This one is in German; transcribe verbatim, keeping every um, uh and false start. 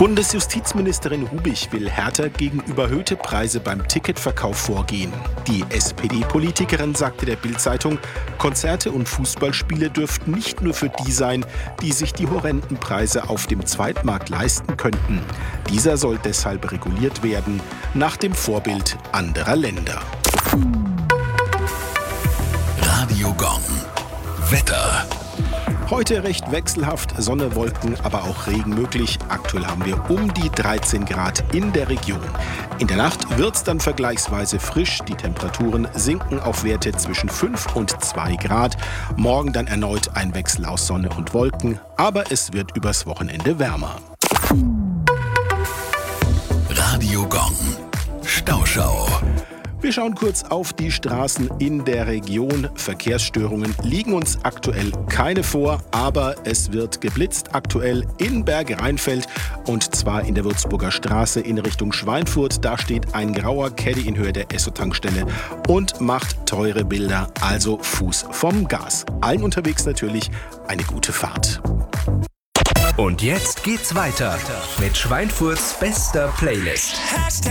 Bundesjustizministerin Rubich will härter gegen überhöhte Preise beim Ticketverkauf vorgehen. Die S P D-Politikerin sagte der Bild-Zeitung, Konzerte und Fußballspiele dürften nicht nur für die sein, die sich die horrenden Preise auf dem Zweitmarkt leisten könnten. Dieser soll deshalb reguliert werden, nach dem Vorbild anderer Länder. Radio Gong. Wetter. Heute recht wechselhaft, Sonne, Wolken, aber auch Regen möglich. Aktuell haben wir um die dreizehn Grad in der Region. In der Nacht wird es dann vergleichsweise frisch. Die Temperaturen sinken auf Werte zwischen fünf und zwei Grad. Morgen dann erneut ein Wechsel aus Sonne und Wolken, aber es wird übers Wochenende wärmer. Radio Gong. Stauschau. Wir schauen kurz auf die Straßen in der Region. Verkehrsstörungen liegen uns aktuell keine vor, aber es wird geblitzt aktuell in Bergrheinfeld und zwar in der Würzburger Straße in Richtung Schweinfurt. Da steht ein grauer Caddy in Höhe der Esso-Tankstelle und macht teure Bilder, also Fuß vom Gas. Allen unterwegs natürlich eine gute Fahrt. Und jetzt geht's weiter mit Schweinfurts bester Playlist.